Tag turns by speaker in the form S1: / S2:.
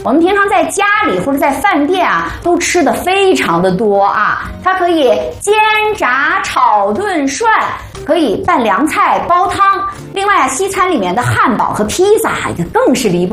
S1: 我们平常在家里或者在饭店啊，都吃的非常的多啊。它可以煎、炸、炒、炖、涮，可以拌凉菜、煲汤。另外啊，西餐里面的汉堡和披萨也更是离不